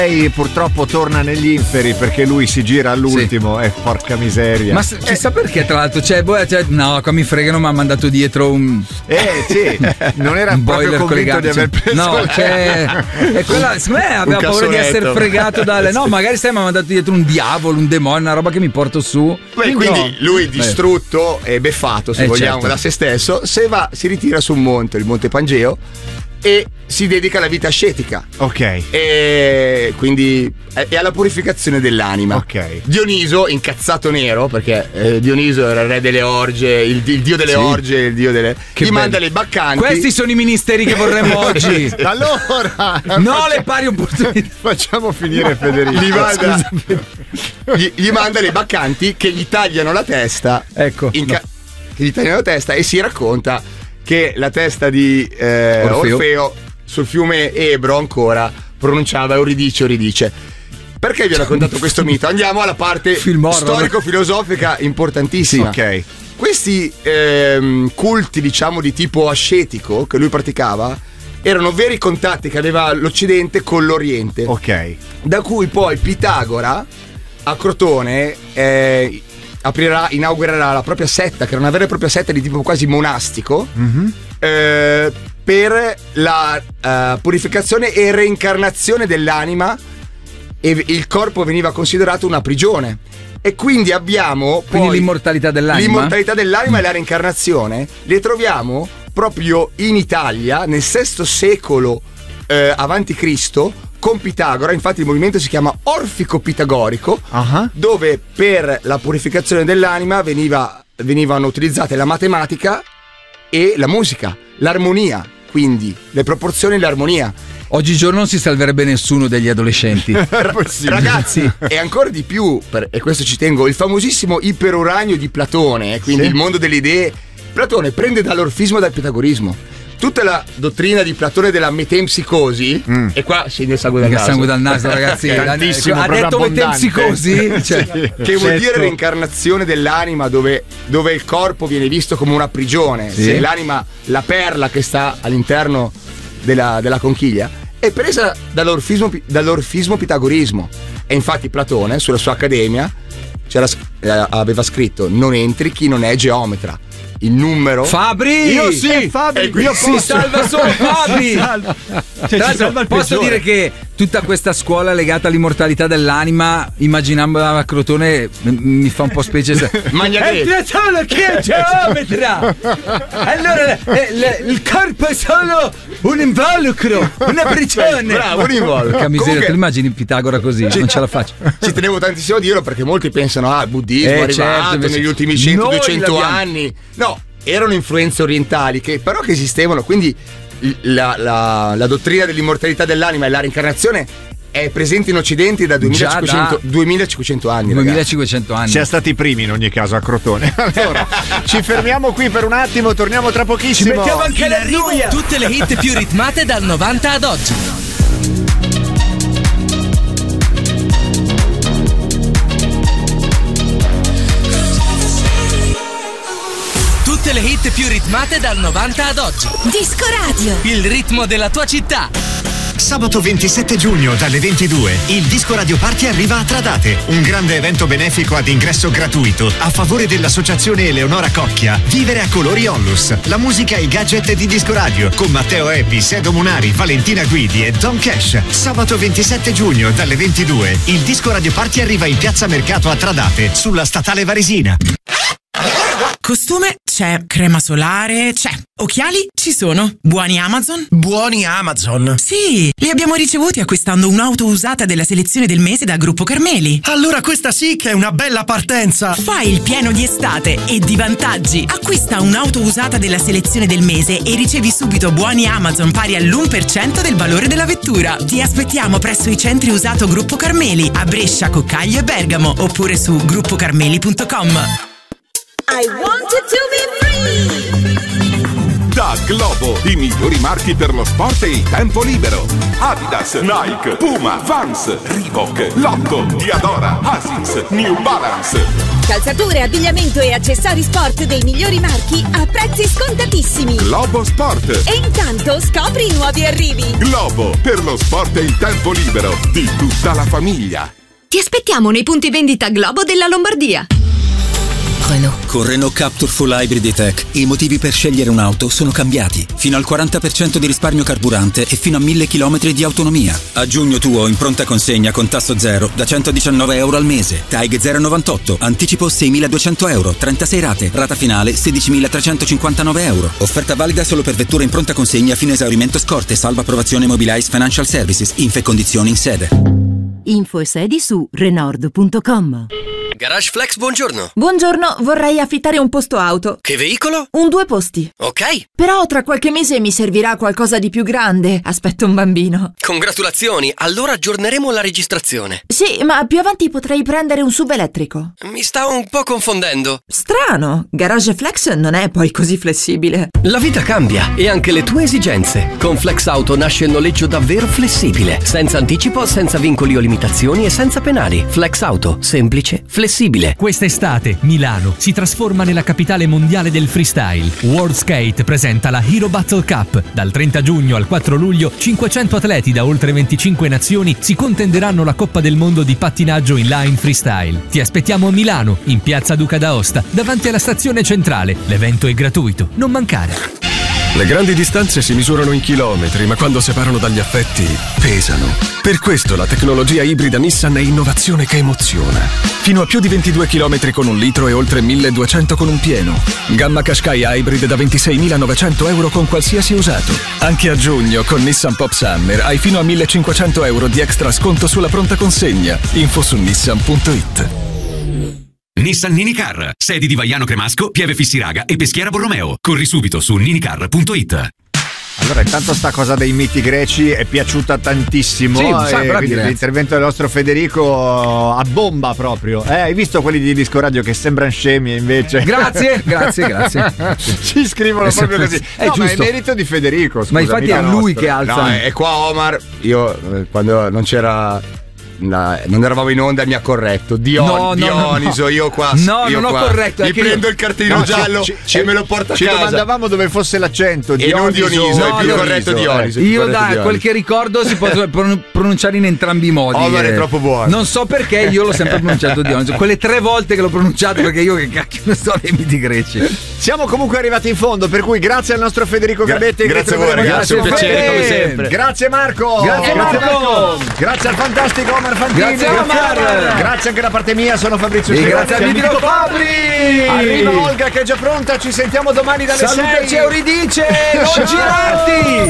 Lei purtroppo torna negli inferi perché lui si gira all'ultimo e porca miseria. Ma chissà perché, tra l'altro, no, qua mi fregano, mi ha mandato dietro un sì, non era un proprio boiler convinto collegato, di aver preso. No, e quella, secondo me aveva paura di essere fregato dalle. No, magari mi ha mandato dietro un diavolo, un demonio, una roba che mi porto su. Quindi lui distrutto e beffato, se vogliamo, certo, da se stesso, si ritira su un monte, il Monte Pangeo, e si dedica alla vita ascetica. Ok. E quindi è alla purificazione dell'anima. Ok. Dioniso, incazzato nero, perché Dioniso era il re delle orge, il dio delle orge, il dio delle. Gli manda le baccanti. Questi sono i ministeri che vorremmo oggi. Allora, no, le pari opportunità. Facciamo finire Federico. Gli manda le baccanti che gli tagliano la testa. Ecco. Che gli tagliano la testa e si racconta che la testa di Orfeo sul fiume Ebro ancora pronunciava Euridice. Perché vi ho raccontato questo mito? Andiamo alla parte storico-filosofica importantissima. Ok. Questi culti, diciamo, di tipo ascetico che lui praticava erano veri contatti che aveva l'Occidente con l'Oriente. Ok. Da cui poi Pitagora a Crotone inaugurerà la propria setta, che era una vera e propria setta di tipo quasi monastico, per la purificazione e reincarnazione dell'anima, e il corpo veniva considerato una prigione. E quindi abbiamo poi l'immortalità dell'anima e la reincarnazione le troviamo proprio in Italia nel VI secolo avanti Cristo, con Pitagora. Infatti il movimento si chiama orfico-pitagorico, dove per la purificazione dell'anima venivano utilizzate la matematica e la musica, l'armonia, quindi le proporzioni e l'armonia. Oggigiorno non si salverebbe nessuno degli adolescenti. Ragazzi, e ancora di più, e questo ci tengo, il famosissimo iperuranio di Platone, quindi il mondo delle idee. Platone prende dall'orfismo e dal pitagorismo. Tutta la dottrina di Platone della metempsicosi, e qua scende il sangue dal naso. Ragazzi. Tantissimo, ha detto metempsicosi, che vuol dire reincarnazione dell'anima, dove il corpo viene visto come una prigione. Se l'anima, la perla che sta all'interno della conchiglia, è presa dall'orfismo pitagorismo. E infatti Platone sulla sua accademia aveva scritto: non entri chi non è geometra. Il numero Fabri! Io sì! Fabri! Si salva solo Fabri! Posso dire che tutta questa scuola legata all'immortalità dell'anima, immaginando a Crotone, mi fa un po' specie. Entra solo chi è geometra! Allora il corpo è solo un involucro, una prigione! Bravo, un involucro! Che miseria, tu immagini Pitagora così? Non ce la faccio. Ci tenevo tantissimo a dirlo, perché molti pensano il buddismo è arrivato negli ultimi 100-200 anni. No, erano influenze orientali che esistevano, quindi la dottrina dell'immortalità dell'anima e la reincarnazione è presente in Occidente da 2500 anni. 2500 anni. Siamo stati i primi in ogni caso a Crotone. Allora, ci fermiamo qui per un attimo, torniamo tra pochissimo. Ci mettiamo anche la riuia. Tutte le hit più ritmate dal 90 ad oggi. Tutte le hit più ritmate dal 90 ad oggi. Disco Radio. Il ritmo della tua città. Sabato 27 giugno dalle 22 il Disco Radio Party arriva a Tradate, un grande evento benefico ad ingresso gratuito a favore dell'associazione Eleonora Cocchia. Vivere a colori Onlus, la musica e i gadget di Disco Radio con Matteo Epi, Sedo Munari, Valentina Guidi e Don Cash. Sabato 27 giugno dalle 22 il Disco Radio Party arriva in Piazza Mercato a Tradate, sulla Statale Varesina. Costume c'è, crema solare c'è, occhiali ci sono. Buoni Amazon? Buoni Amazon? Sì, li abbiamo ricevuti acquistando un'auto usata della selezione del mese da Gruppo Carmeli. Allora questa sì che è una bella partenza. Fai il pieno di estate e di vantaggi. Acquista un'auto usata della selezione del mese e ricevi subito buoni Amazon pari all'1% del valore della vettura. Ti aspettiamo presso i centri usato Gruppo Carmeli a Brescia, Coccaglio e Bergamo, oppure su gruppocarmeli.com. I want it to be free. Da Globo, i migliori marchi per lo sport e il tempo libero. Adidas, Nike, Puma, Vans, Reebok, Lotto, Diadora, Asics, New Balance. Calzature, abbigliamento e accessori sport dei migliori marchi a prezzi scontatissimi. Globo Sport. E intanto scopri i nuovi arrivi. Globo, per lo sport e il tempo libero di tutta la famiglia. Ti aspettiamo nei punti vendita Globo della Lombardia. Con Renault Captur Full Hybrid E-Tech i motivi per scegliere un'auto sono cambiati. Fino al 40% di risparmio carburante e fino a 1000 km di autonomia. A giugno tuo in pronta consegna con tasso zero da €119 al mese. TAG 098, anticipo €6.200, 36 rate, rata finale €16.359. Offerta valida solo per vetture in pronta consegna fino a esaurimento scorte, salva approvazione Mobilize Financial Services, info e condizioni in sede. Info e sedi su Renault.com. Garage Flex, buongiorno. Buongiorno, vorrei affittare un posto auto. Che veicolo? Un 2 posti. Ok. Però tra qualche mese mi servirà qualcosa di più grande. Aspetto un bambino. Congratulazioni, allora aggiorneremo la registrazione. Sì, ma più avanti potrei prendere un SUV elettrico. Mi sta un po' confondendo. Strano, Garage Flex non è poi così flessibile. La vita cambia e anche le tue esigenze. Con Flex Auto nasce il noleggio davvero flessibile, senza anticipo, senza vincoli o limitazioni e senza penali. Flex Auto, semplice, flessibile. Quest'estate Milano si trasforma nella capitale mondiale del freestyle. World Skate presenta la Hero Battle Cup. Dal 30 giugno al 4 luglio 500 atleti da oltre 25 nazioni si contenderanno la Coppa del Mondo di pattinaggio inline freestyle. Ti aspettiamo a Milano, in piazza Duca d'Aosta, davanti alla stazione centrale. L'evento è gratuito, non mancare. Le grandi distanze si misurano in chilometri, ma quando separano dagli affetti pesano. Per questo la tecnologia ibrida Nissan è innovazione che emoziona. Fino a più di 22 km con un litro e oltre 1200 con un pieno. Gamma Qashqai Hybrid da €26.900 con qualsiasi usato. Anche a giugno con Nissan Pop Summer hai fino a €1.500 di extra sconto sulla pronta consegna. Info su nissan.it. Nissan Ninicar, sedi di Vaiano Cremasco, Pieve Fissiraga e Peschiera Borromeo. Corri subito su ninicar.it. Allora, intanto sta cosa dei miti greci è piaciuta tantissimo. Sì, l'intervento del nostro Federico a bomba proprio. Hai visto quelli di Disco Radio che sembrano scemi invece? Grazie. Ci scrivono proprio così. No, ma è merito di Federico. Scusa, ma infatti è lui che alza. No, è qua Omar. Io quando non c'era. Non eravamo in onda, mi ha corretto Dioniso. Io qua non ho corretto. Mi prendo il cartellino giallo e me lo porto a casa. Ci domandavamo dove fosse l'accento. E non Dioniso, è più corretto Dioniso. Io da quel che ricordo si può pronunciare in entrambi i modi. Omar è troppo buono. Non so perché io l'ho sempre pronunciato Dioniso. Quelle 3 volte che l'ho pronunciato, perché io che cacchio ne so dei miti greci. Siamo comunque arrivati in fondo, per cui grazie al nostro Federico Gabetti. Grazie a voi ragazzi, un piacere come sempre. Grazie Marco. Grazie Marco. Grazie al fantastico Omar Fantini. Grazie Omar. Grazie anche da parte mia, sono Fabrizio Silva. Grazie al mitico Fabri. Arriva Olga che è già pronta, ci sentiamo domani dalle 6. Salutaci Euridice, non girarti.